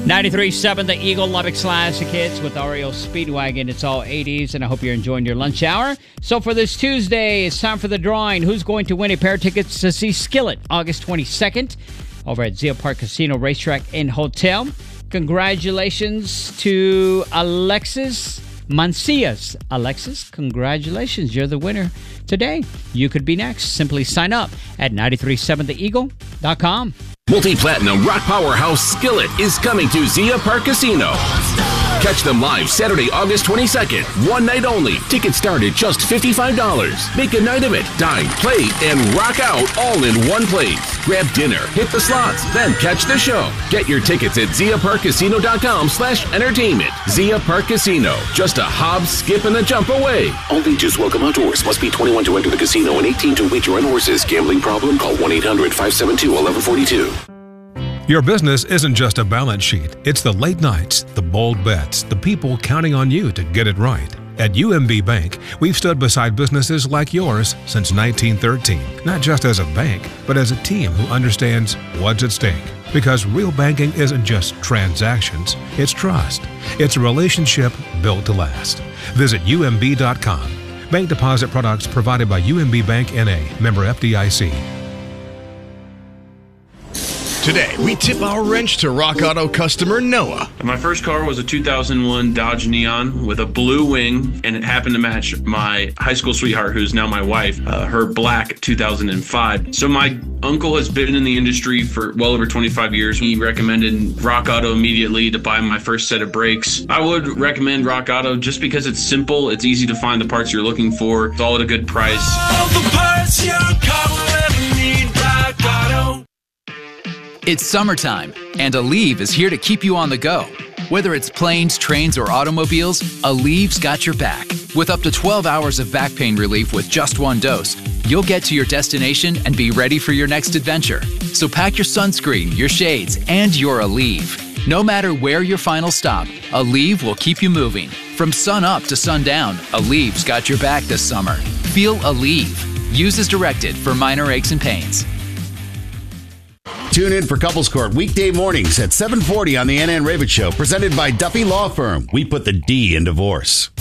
93.7 The Eagle, Lubbock's Classic Hits with REO Speedwagon. It's all 80s, and I hope you're enjoying your lunch hour. So for this Tuesday, it's time for the drawing. Who's going to win a pair of tickets to see Skillet August 22nd over at Zia Park Casino, Racetrack, and Hotel? Congratulations to Alexis Mancias. Alexis, congratulations. You're the winner today. You could be next. Simply sign up at 937theeagle.com. Multi-platinum rock powerhouse Skillet is coming to Zia Park Casino. Catch them live Saturday, August 22nd. One night only. Tickets start at just $55. Make a night of it. Dine, play, and rock out all in one place. Grab dinner, hit the slots, then catch the show. Get your tickets at ZiaParkCasino.com/entertainment. Zia Park Casino. Just a hop, skip, and a jump away. All ages welcome outdoors. Must be 21 to enter the casino and 18 to wager on horses. Gambling problem? Call 1-800-572-1142. Your business isn't just a balance sheet. It's the late nights, the bold bets, the people counting on you to get it right. At UMB Bank, we've stood beside businesses like yours since 1913, not just as a bank, but as a team who understands what's at stake. Because real banking isn't just transactions, it's trust. It's a relationship built to last. Visit UMB.com. Bank deposit products provided by UMB Bank N.A., member FDIC. Today, we tip our wrench to Rock Auto customer Noah. My first car was a 2001 Dodge Neon with a blue wing, and it happened to match my high school sweetheart, who's now my wife, her black 2005. So my uncle has been in the industry for well over 25 years. He recommended Rock Auto immediately to buy my first set of brakes. I would recommend Rock Auto just because it's simple, it's easy to find the parts you're looking for, it's all at a good price. All the parts your car will ever need, Rock Auto. It's summertime, and Aleve is here to keep you on the go. Whether it's planes, trains, or automobiles, Aleve's got your back. With up to 12 hours of back pain relief with just one dose, you'll get to your destination and be ready for your next adventure. So pack your sunscreen, your shades, and your Aleve. No matter where your final stop, Aleve will keep you moving. From sun up to sundown, Aleve's got your back this summer. Feel Aleve. Use as directed for minor aches and pains. Tune in for Couples Court weekday mornings at 7:40 on the Ann Ravitch Show, presented by Duffy Law Firm. We put the D in divorce.